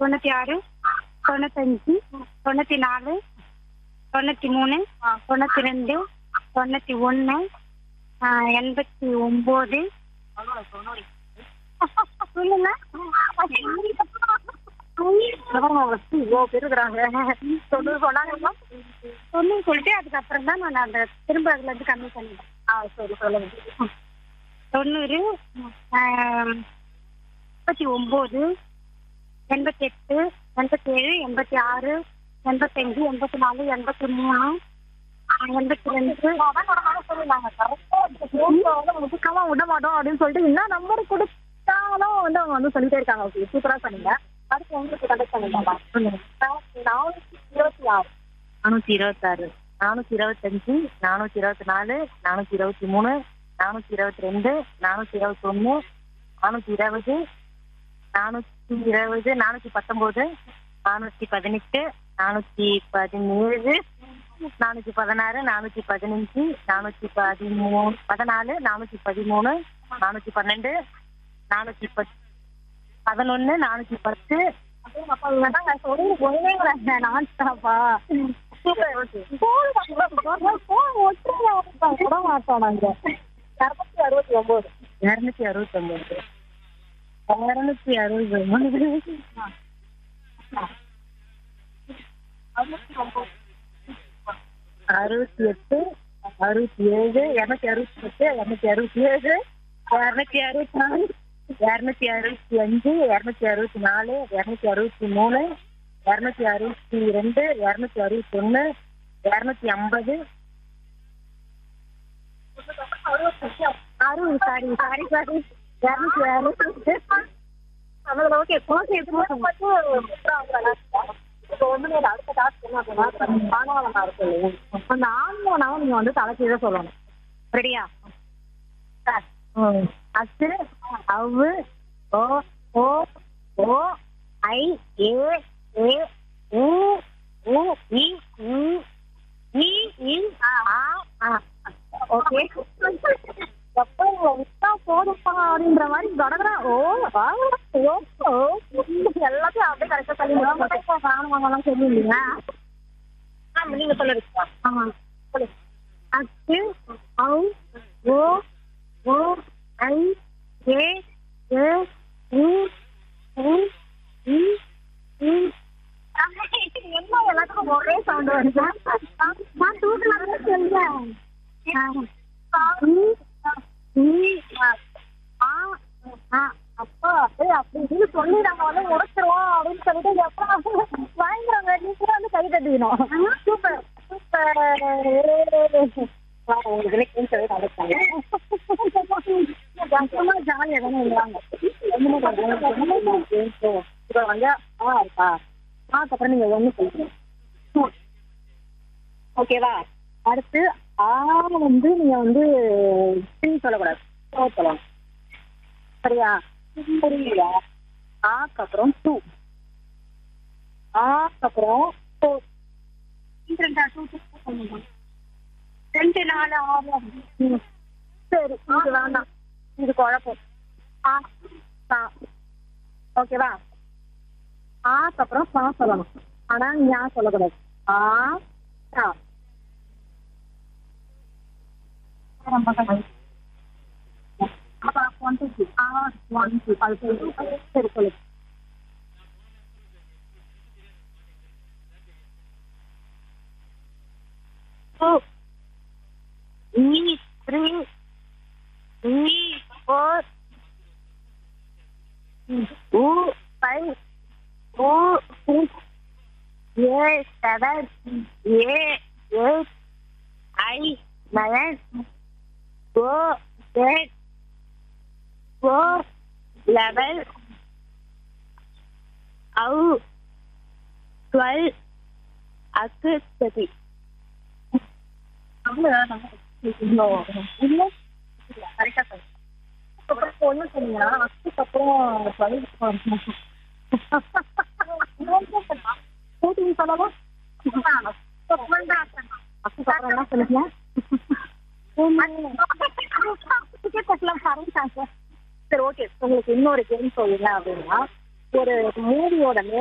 96, 95, 94, 93, 92, 91, 89. சொல்லுங்க. இவ்வளோ பேர் இருக்கிறாங்க. 90 சொன்னாங்க. 90 சொல்லிட்டு அதுக்கப்புறம் தான் நான் அந்த திரும்ப அதுல இருந்து கம்மி பண்ணிட்டேன். சரி சொல்லுங்க. 90, 39, 88, 87, 86, 85, 84, 83, 82. சொல்லுவாங்க முதுக்காம விட மாட்டோம் அப்படின்னு சொல்லிட்டு என்ன நம்பர் கொடுத்தாலும் வந்து அவங்க வந்து சொல்லிட்டே இருக்காங்க. ஓகே சூப்பரா சொன்னீங்க. அடுத்து உங்களுக்கு கண்டக்ட் பண்ணிடலாமா? 426, 426, 425, 424, 423, 422, 421, 420, 420, 419, 418, 417, 416, 415, 413, 14, 413, 412, 410, 11, 410. அறுபத்தி எட்டு, 67, 268, 267, 264, 265, 264, 263, 262, 261, 250. அடுத்த டாஸ்க் என்ன அப்படின்னா மாணவனா இருக்கு. அந்த ஆண்மோனாவும் நீங்க வந்து தலைக்கீழ சொல்லணும். ரெடியா? அச்சு, அவ்வு, ஓ, ஓ, ஓ, ஐ, ஏ, ஏ, உ, உ, இ, உ, இ, இ, ஆ, ஆ. ஓகே. எப்போ விட்டா போதுப்பா அப்படின்ற மாதிரி தொடங்குறா. ஓ ஓ ஓ எல்லாத்தையும் அப்படியே கரெக்டா சொல்லி ராணுவங்கெல்லாம் சொல்லுவீங்க. நீங்க சொல்லுங்க. ஆமா சொல்லு. அச்சு, ஔ, ஓ, ஓ, ஐ, ஏ, ஏ, உ, உ, இ, இ. என்ன எல்லாத்துக்கும் ஒரே சவுண்ட் வருது? நான் தூக்கலாமே சொல்றேன். அப்பா அப்படின்னு சொல்லி நாங்க வந்து முடிச்சிருவோம் அப்படின்னு சொல்லிட்டு எப்ப வாங்கிடுவாங்க. நீங்க வந்து கை தட்டிக்கணும். Super super. ஜாலியா தானே இருந்தாங்க. இப்ப வந்து இருக்கா அதுக்கப்புறம் நீங்க ஒண்ணு சொல்லுங்க. ஓகேவா? அடுத்து வந்து நீங்க வந்து சொல்லக்கூடாது, சொல்லலாம். சரியா? புரியல. அப்புறம் 2, அப்புறம் 4, 2, 4, 6. சரி இது வேண்டாம், இது குழப்பம். ஓகேவா? அப்புறம் சா சொல்லணும். ஆனா ஞா சொல்லக்கூடாது. சா. சரி சொல்லு. E, 3, E, 4, U, 5, O, 6, A, 7, A, 8, I, 9, O, 8, 4, 11, ஔ, 12, அக்கு 30. கரெக்டா சொல்லு. அப்புறம் ஒண்ணு சொன்னீங்கன்னா அக்குக்கு அப்புறம் 12 சொல்லலாம். அக்குக்கு அப்புறம் என்ன சொல்லுங்க? சரி ஓகே. உங்களுக்கு இன்னொரு கேள்வி சொல்லுங்க அப்படின்னா, ஒரு மூவியோட